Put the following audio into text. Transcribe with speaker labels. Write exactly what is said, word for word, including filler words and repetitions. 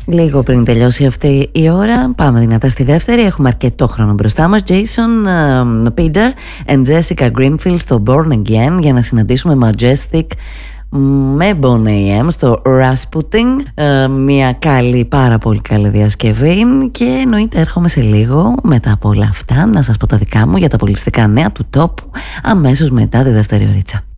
Speaker 1: Λίγο πριν τελειώσει αυτή η ώρα, πάμε δυνατά στη δεύτερη. Έχουμε αρκετό χρόνο μπροστά μας. Jason uh, Peter and Jessica Greenfield στο Born Again, για να συναντήσουμε Majestic με Bon έι εμ στο Rasputin. uh, Μια καλή, πάρα πολύ καλή διασκευή. Και εννοείται έρχομαι σε λίγο μετά από όλα αυτά να σας πω τα δικά μου για τα πολιτιστικά νέα του τόπου, αμέσως μετά τη δεύτερη ωρίτσα.